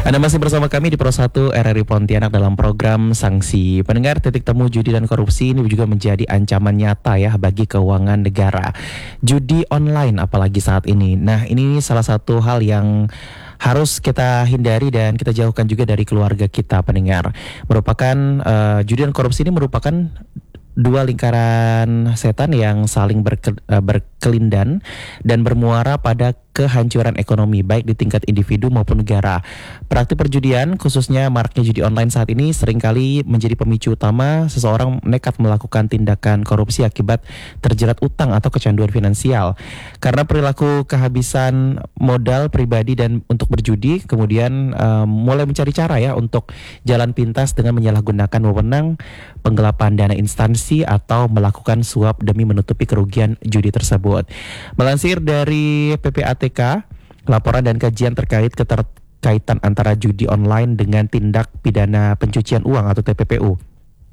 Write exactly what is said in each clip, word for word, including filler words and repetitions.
Anda masih bersama kami di Pro satu R R I Pontianak dalam program Sanksi. Pendengar, titik temu judi dan korupsi ini juga menjadi ancaman nyata ya bagi keuangan negara. Judi online apalagi saat ini. Nah, ini salah satu hal yang harus kita hindari dan kita jauhkan juga dari keluarga kita, pendengar. Merupakan uh, judi dan korupsi ini merupakan dua lingkaran setan yang saling berke, uh, berkelindan dan bermuara pada kehancuran ekonomi baik di tingkat individu maupun negara. Praktik perjudian khususnya maraknya judi online saat ini seringkali menjadi pemicu utama seseorang nekat melakukan tindakan korupsi akibat terjerat utang atau kecanduan finansial. Karena perilaku kehabisan modal pribadi dan untuk berjudi, kemudian um, mulai mencari cara ya untuk jalan pintas dengan menyalahgunakan wewenang, penggelapan dana instansi atau melakukan suap demi menutupi kerugian judi tersebut. Melansir dari P P A T K, laporan dan kajian terkait keterkaitan antara judi online dengan tindak pidana pencucian uang atau T P P U.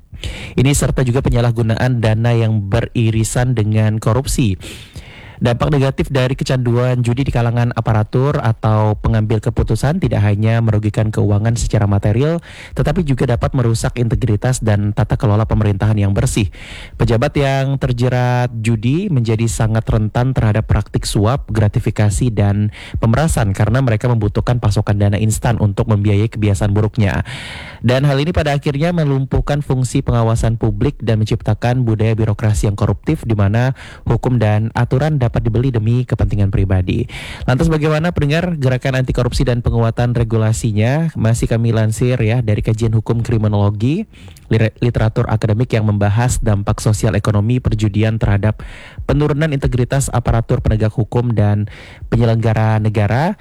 Ini serta juga penyalahgunaan dana yang beririsan dengan korupsi. Dampak negatif dari kecanduan judi di kalangan aparatur atau pengambil keputusan tidak hanya merugikan keuangan secara material, tetapi juga dapat merusak integritas dan tata kelola pemerintahan yang bersih. Pejabat yang terjerat judi menjadi sangat rentan terhadap praktik suap, gratifikasi, dan pemerasan karena mereka membutuhkan pasokan dana instan untuk membiayai kebiasaan buruknya. Dan hal ini pada akhirnya melumpuhkan fungsi pengawasan publik dan menciptakan budaya birokrasi yang koruptif di mana hukum dan aturan dapat dapat dibeli demi kepentingan pribadi. Lantas bagaimana pendengar gerakan anti korupsi dan penguatan regulasinya? Masih kami lansir ya dari kajian hukum kriminologi, literatur akademik yang membahas dampak sosial ekonomi perjudian terhadap penurunan integritas aparatur penegak hukum dan penyelenggara negara.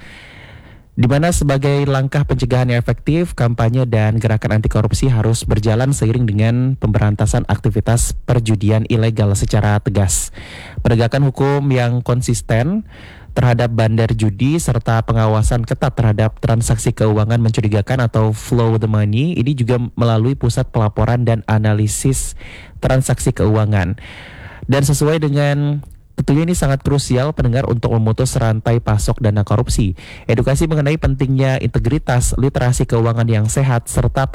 Di mana sebagai langkah pencegahan yang efektif, kampanye dan gerakan anti korupsi harus berjalan seiring dengan pemberantasan aktivitas perjudian ilegal secara tegas. Penegakan hukum yang konsisten terhadap bandar judi serta pengawasan ketat terhadap transaksi keuangan mencurigakan atau flow the money ini juga melalui pusat pelaporan dan analisis transaksi keuangan. Dan sesuai dengan tentunya ini sangat krusial pendengar untuk memutus rantai pasok dana korupsi. Edukasi mengenai pentingnya integritas, literasi keuangan yang sehat, serta